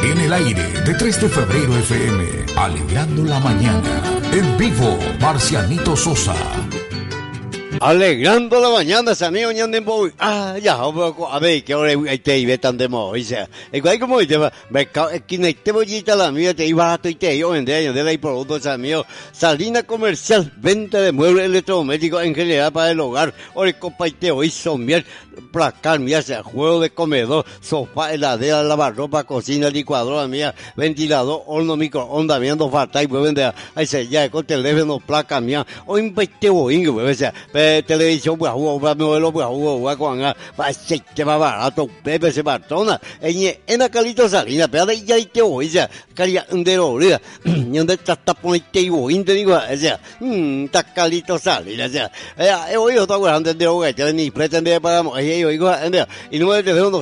En el aire de 3 de febrero FM, alegrando la mañana. En vivo, Marcianito Sosa. Alegrando la mañana, amigo, ñandembo. Ya, a ver, que ahora te iba tan de moda, dice. Igual como te va, mercado, que te voy a la mía, te iba a tu y te yo vender, de ahí productos, amigo. Salina comercial, venta de muebles electrodomésticos en general para el hogar. Ahora, copa y te hoy son miel, placar, mía, sea juego de comedor, sofá, heladera, lavarropa, cocina, licuadora, mía, ventilador, horno, microondas, viendo falta y vender. Ahí se ya, con teléfono, placa, mía. Hoy investe boingo, bebé, sea. Televisión, pues, modelo, pues, con aceite más barato, pepe, se batona, en la calito salina, pero de ya te voy, ya, caría de orilla, y donde está ponete y voy, te digo, ya, está calito salina, ya, he oído todo antes de hoy, ya ni pretende para, y no me teléfono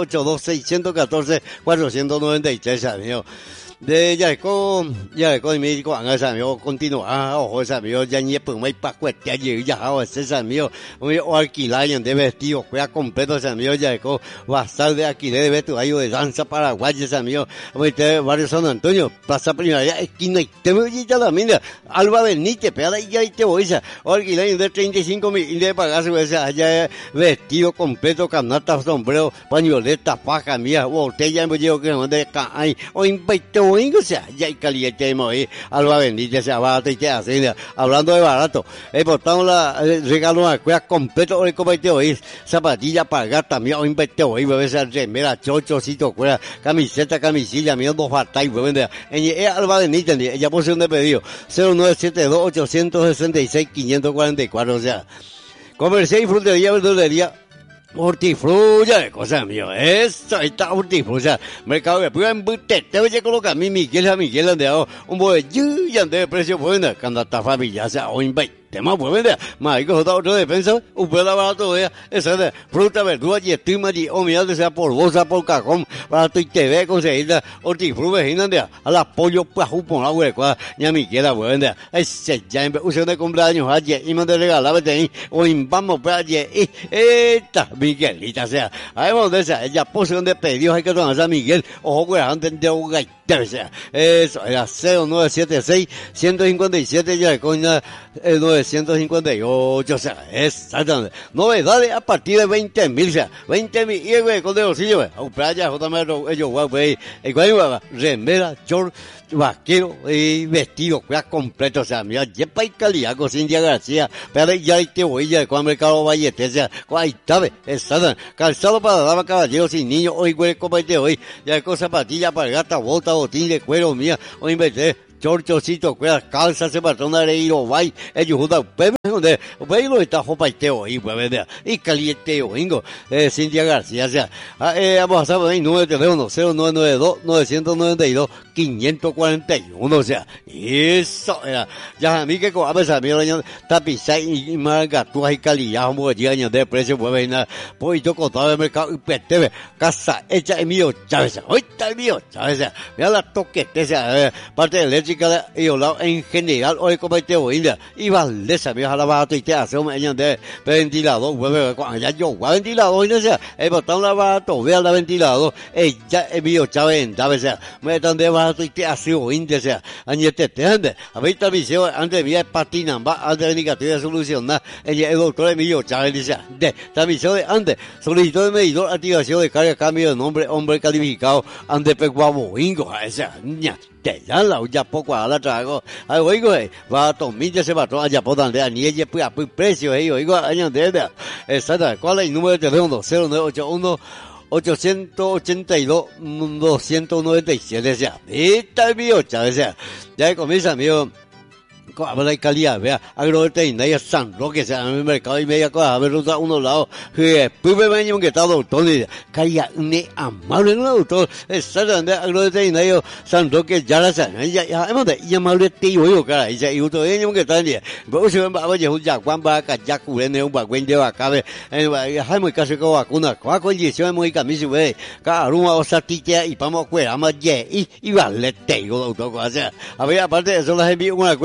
0982-614-493, amigo. De ya con mi con esa amigo continúa ojo ese amigo ya ni pues muy pa cuesta ya hago ese amigo o alquilar de vestido juega completo ese amigo ya con basal de alquiler de vestuario de danza paraguaya ese amigo barrio San Antonio plaza Primavera esquina y te voy a la mina Alba Benítez pero ahí ya te voy a alquilar de 35.000 de pagarse ese allá vestido completo canasta sombrero pañoleta faja mía botella me llevo que no de cae o invito o sea, ya hay caliente de morir, Alba Benítez, sea barato y te hace, hablando de barato, botamos la regalo de cueva completo, hoy como te oís, zapatilla para gata, mía, hoy invente hoy, bebé, esa remera, chochocito, cueva, camiseta, camisilla, mía, dos faltáis, bebé, Alba Benítez, ella posee un pedido, 0972-866-544, o sea, comercial y frutería, verdulería, hortifrulla de cosas mío, eso está hortifrulla, mercado de pura embute, te voy a colocar mi Miguel Andeado, un bolillo de precio bueno, cuando está familia, sea, o invite. Tema pues vender, más que otro defensa, un pedazo barato de esa de fruta, verdura y estima y humedad sea por bolsa, por cajón, barato y TV conseguir hortifruta, a la pollo pues por la hueca, ya mi quiera pues vender, ese ya usted de cumpleaños ayer y me de regalar o vamos para ayer y esta Miguelita sea, ahí donde sea, ella posición de pedidos hay que tomar a Miguel, ojo que antes de un gaitero sea, eso era 0976-157 ya de coña 958, o sea, exactamente. Novedades a partir de 20.000, o sea, 20.000, y güey, con de bolsillo, güey, a playa, JMR, ellos, güey, igual, remera, short, vaquero, y vestido, güey, completo, o sea, mira, yepa y calidad, con Cintia García, pero ya te voy, ya, con Mercado Vallete, o sea, ahí está, exactamente, calzado para dama, caballeros y niños, hoy, güey, como de hoy, ya con zapatilla para gata, bota, botín de cuero, mía, hoy inventé, chorchocito, cuerdas, calzas, se patrona de ir o vai, ellos judan, donde, lo está jopaiteo y pues vender, y calienteo, ingo, Cintia García, o sea, vamos a hacer ahí, número de teléfono, 0992-902-541, o sea, eso era, ya a mí que con a veces a mí, tapiza y margatúas y calidad, como que llegan de precio, pues venir, pues yo contaba el mercado, y peteve, casa hecha en mío, Chávez, hoy está el mío, Chávez, mira la toquete, parte de leche, y en general, hoy como te voy y Valdesa, me la barato y te hace un año de ventilador, cuando ya yo, ventilador, y no sea, botón la barato, vea la ventilador, ella es mío, Chávez, sea, me están de barato y te hace un sea, añete, te ande, a ver, también, antes de patina, va, antes de negativa solucionar, ella es doctor mío, Chávez, dice, de, también, antes, solicitud de medidor, activación de carga, cambio de nombre, hombre calificado, antes, peguaboingo, esa, ña. Ya la ya poco a la trago ay oigo va a tomar se va a ya por donde ni ella pues a precio oigo año de esa cuál es el número de teléfono 0981 882-297 ya está el mío Chávez ya comienza amigo habla de calidad, vea, agroveterinaria San Roque, sea, en el mercado y media cosa, a ver, uno lado, después me venía que está doctor, y calidad, amable, no doctor, exactamente, agroveterinario San Roque, ya la saben, ya, amable tío, yo, cara, y otro día, que está en día, pero si ven, ya, Juan va a callar, cubrirme un bagüen de vacabe, hay muy casi con vacuna, con condiciones muy camisas, ve, cada uno va a satir, y vamos a cuidar más, y vale, tío, doctor, o sea, a ver, aparte de eso, las envío una cueva,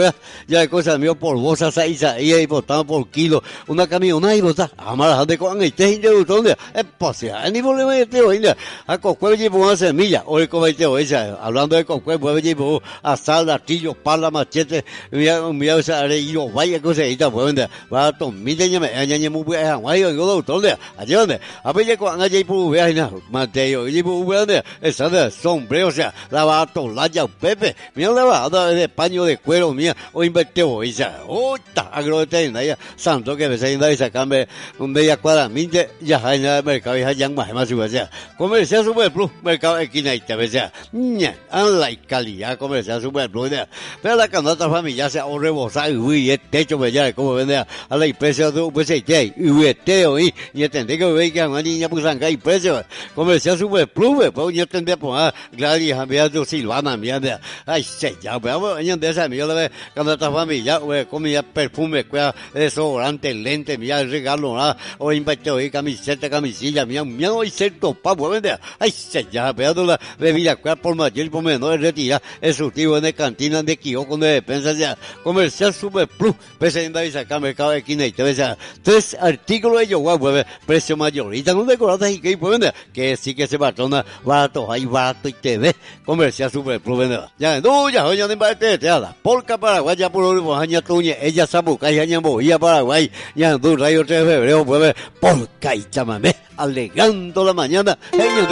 ya de cosas mío por bolsa y botado por kilo, una camioneta y bota, amar de con este de donde es posible, ni problema de teo, a cocuel llevo una semilla, o el cometeo esa, hablando de cocuel, pues llevo asal, artillo, pala, machete, mira esa yo vaya cosa y tal, pues va a tomar año muy bueno, guay, yo doctor de allá donde, a ver con allá por ver, Mateo, y por ver, esa de sombrero, o sea, la va a tolar ya Pepe, mira la va de paño de cuero mía, o inverteo esa, ota, agroteina, ya, santo que me se inda y sacarme un bella cuadra, minte, ya hay nada de mercado, ya hay más o sea, comercial super plus, mercado esquina y te ves, ña, la calidad comercial super plus, pero la canasta familiar se ahorre rebosar y el techo me ya como vende a la empresa de un precio y eteo y entender que ve que a una niña pues anga y precio comercial super plus pues yo tendría pues Gladys a de Silvana mierda ay se ya pero año de esa mía la canasta familiar comida perfume desodorante lente mía regalo o invitado y camisilla mía y cierto pavo vende ay se ya pero la bebida por mayor por menor retira el surtido en cantina de kiosco de despensa ya comercial super plus presenta y saca mercado de esquina y te ves a 3 artículos de yoga web precio mayorita no decoradas y que pueden que sí que se patrona barato hay barato y te ve comercial super plus ya no ya hoy de parte te habla polca Paraguay ya por los años tuñe ella sabuca y año boía Paraguay ya 2 rayos 3 de febrero puede polca y chamamé alegando la mañana